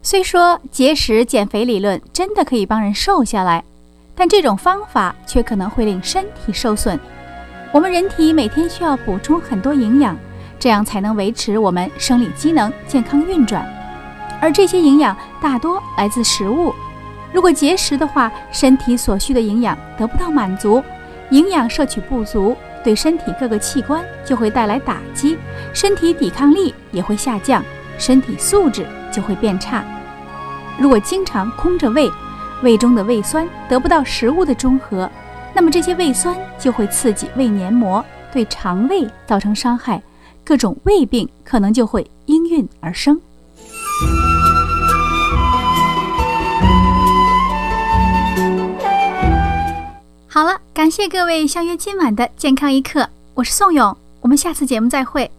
虽说节食减肥理论真的可以帮人瘦下来，但这种方法却可能会令身体受损。我们人体每天需要补充很多营养，这样才能维持我们生理机能健康运转，而这些营养大多来自食物。如果节食的话，身体所需的营养得不到满足，营养摄取不足，对身体各个器官就会带来打击，身体抵抗力也会下降，身体素质就会变差。如果经常空着胃，胃中的胃酸得不到食物的中和，那么这些胃酸就会刺激胃黏膜，对肠胃造成伤害，各种胃病可能就会应运而生。好了，感谢各位相约今晚的健康一刻，我是宋勇，我们下次节目再会。